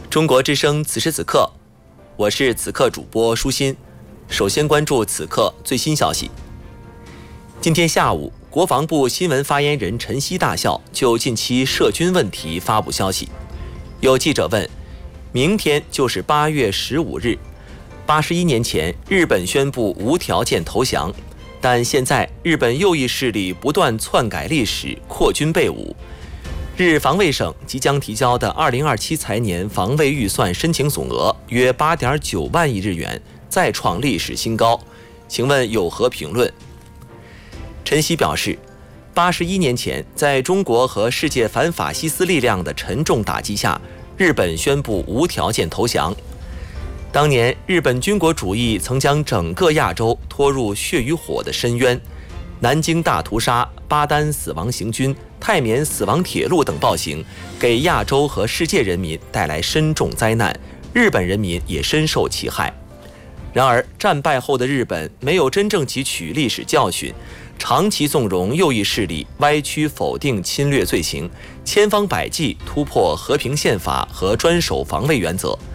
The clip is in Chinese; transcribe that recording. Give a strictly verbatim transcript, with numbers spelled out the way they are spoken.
中国之声此时此刻，我是此刻主播舒心。首先关注此刻最新消息。今天下午，国防部新闻发言人陈希大校就近期涉军问题发布消息。有记者问，明天就是八月十五日，八十一年前日本宣布无条件投降，但现在日本右翼势力不断篡改历史，扩军备武。日防卫省即将提交的二零二七财年防卫预算申请总额约八点九万亿日元，再创历史新高。请问有何评论？陈希表示，八十一年前，在中国和世界反法西斯力量的沉重打击下，日本宣布无条件投降。当年，日本军国主义曾将整个亚洲拖入血与火的深渊。南京大屠杀、巴丹死亡行军、泰缅死亡铁路等暴行，给亚洲和世界人民带来深重灾难，日本人民也深受其害。然而，战败后的日本没有真正汲取历史教训，长期纵容右翼势力歪曲否定侵略罪行，千方百计突破和平宪法和专守防卫原则。